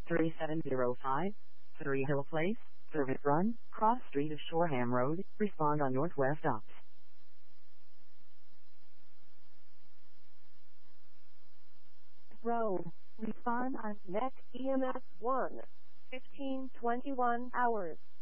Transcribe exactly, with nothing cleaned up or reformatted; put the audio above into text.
three seven zero five, three Hill Place, Service Run, Cross Street of Shoreham Road. Respond on Northwest Ops. Road. Respond on Net E M S one. fifteen twenty-one hours.